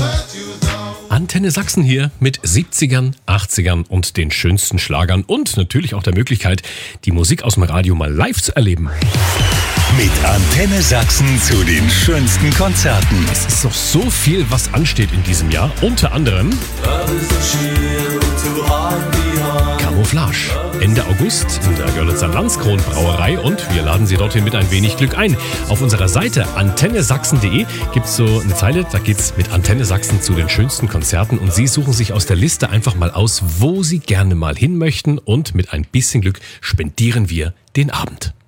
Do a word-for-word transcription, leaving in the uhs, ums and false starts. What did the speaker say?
Antenne Sachsen hier mit siebzigern, achtzigern und den schönsten Schlagern und natürlich auch der Möglichkeit, die Musik aus dem Radio mal live zu erleben. Mit Antenne Sachsen zu den schönsten Konzerten. Es ist doch so viel, was ansteht in diesem Jahr. Unter anderem Camouflage. Ende August in der Görlitzer Landskron Brauerei und wir laden Sie dorthin mit ein wenig Glück ein. Auf unserer Seite antenne sachsen punkt de gibt es so eine Zeile, da geht's mit Antenne Sachsen zu den schönsten Konzerten und Sie suchen sich aus der Liste einfach mal aus, wo Sie gerne mal hin möchten und mit ein bisschen Glück spendieren wir den Abend.